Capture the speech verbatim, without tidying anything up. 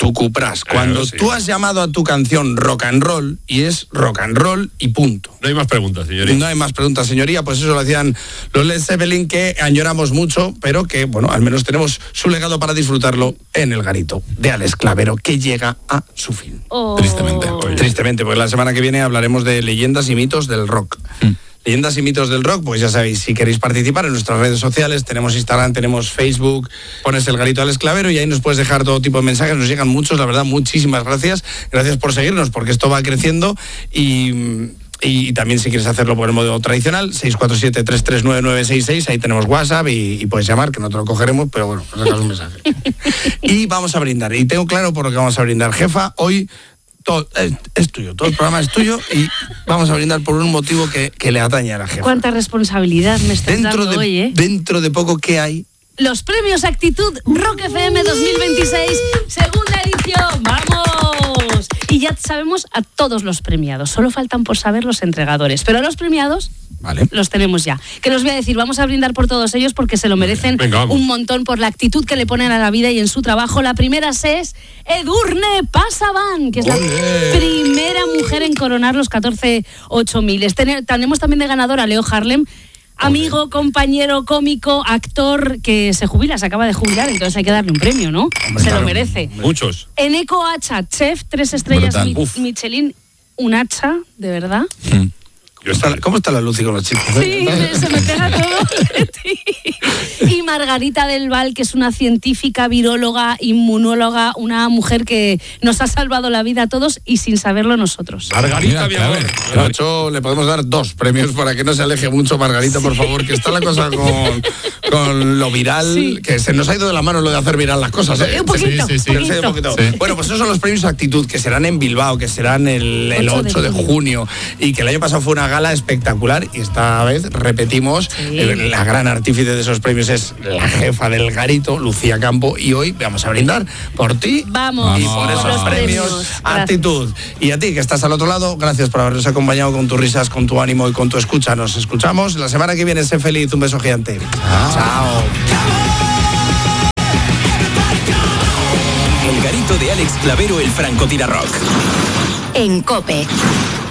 Tucupras. Cuando Claro, sí. tú has llamado a tu canción rock and roll, y es rock and roll y punto. No hay más preguntas, señoría. No hay más preguntas, señoría. Pues eso lo hacían los Led Zeppelin, que añoramos mucho, pero que, bueno, al menos tenemos su legado para disfrutarlo en el garito de Alex Clavero, que llega a su fin. Oh. Tristemente. Tristemente, porque la semana que viene hablaremos de leyendas y mitos del rock. Mm. Leyendas y mitos del rock, pues ya sabéis, si queréis participar en nuestras redes sociales, tenemos Instagram, tenemos Facebook, pones el garito Alex Clavero y ahí nos puedes dejar todo tipo de mensajes, nos llegan muchos, la verdad, muchísimas gracias, gracias por seguirnos, porque esto va creciendo y... Y también si quieres hacerlo por el modo tradicional, seis cuatro siete, tres tres nueve, nueve seis seis, ahí tenemos WhatsApp y, y puedes llamar, que no te lo cogeremos, pero bueno, nos dejas un mensaje. Y vamos a brindar, y tengo claro por lo que vamos a brindar. Jefa, hoy todo es, es tuyo, todo el programa es tuyo y vamos a brindar por un motivo que, que le atañe a la jefa. Cuánta responsabilidad me estás dentro dando de, hoy, ¿eh? Dentro de poco, ¿qué hay? Los premios Actitud Rock F M dos mil veintiséis, segunda edición, ¡vamos! Y ya sabemos a todos los premiados, solo faltan por saber los entregadores, pero los premiados vale. los tenemos ya. Que los voy a decir, vamos a brindar por todos ellos porque se lo merecen Venga, un montón por la actitud que le ponen a la vida y en su trabajo. La primera es Edurne Pasaban, que es la ¡Olé! Primera mujer en coronar los catorce ocho mil. Tenemos también de ganadora a Leo Harlem, amigo, compañero, cómico, actor que se jubila, se acaba de jubilar, entonces hay que darle un premio, ¿no? Hombre, se claro, lo merece. Muchos. Eneco Hacha, chef, tres estrellas mi, Michelin, un hacha, de verdad. Mm. Está, ¿Cómo está la luz con los chicos? Sí, se me pega todo. Y Margarita del Val, que es una científica, viróloga, inmunóloga, una mujer que nos ha salvado la vida a todos y sin saberlo nosotros. Margarita, mi amor. De hecho, le podemos dar dos premios para que no se aleje mucho Margarita, sí. Por favor, que está la cosa con, con lo viral, sí. Que se nos ha ido de la mano lo de hacer viral las cosas, ¿eh? Un poquito, sí, sí, sí. Un poquito. Sí. Bueno, pues esos son los premios Actitud, que serán en Bilbao, que serán el, el ocho de junio, y que el año pasado fue una gala espectacular y esta vez repetimos. Sí. eh, la gran artífice de esos premios es la jefa del garito, Lucía Campo, y hoy vamos a brindar por ti. Vamos, y por esos los premios, premios. Actitud. Y a ti que estás al otro lado, gracias por habernos acompañado con tus risas, con tu ánimo y con tu escucha. Nos escuchamos la semana que viene. Sé feliz, un beso gigante. Chao. Chao. El garito de Alex Clavero, el francotirador rock. En COPE.